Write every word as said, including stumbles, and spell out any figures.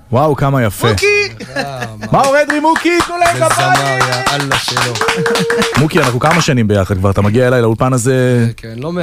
וואו, כמה יפה. מוקי! מאור אדרי, מוקי, תנו להם כפיים! יאללה שלו. מוקי, אנחנו כמה שנים ביחד כבר, אתה מגיע אליי לאולפן הזה... כן, לא